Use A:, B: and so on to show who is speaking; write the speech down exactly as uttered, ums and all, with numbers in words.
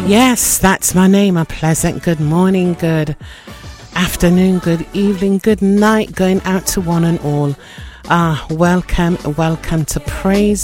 A: Yes, that's my name. A pleasant good morning, good afternoon, good evening, good night going out to one and all. Ah, welcome, welcome to Praise